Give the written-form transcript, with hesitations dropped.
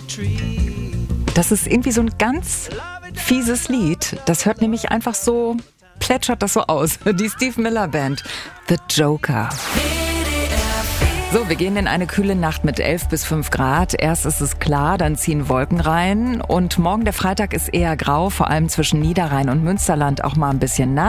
Das ist irgendwie so ein ganz fieses Lied. Das hört nämlich einfach so, plätschert das so aus. Die Steve Miller Band, The Joker. So, wir gehen in eine kühle Nacht mit 11 bis 5 Grad. Erst ist es klar, dann ziehen Wolken rein. Und morgen, der Freitag, ist eher grau, vor allem zwischen Niederrhein und Münsterland auch mal ein bisschen nass.